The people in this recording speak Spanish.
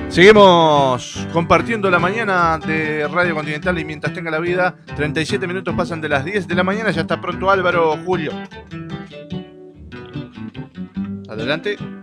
Seguimos compartiendo la mañana de Radio Continental y mientras tenga la vida, 37 minutos pasan de las 10 de la mañana, ya está pronto Álvaro, Julio. Adelante.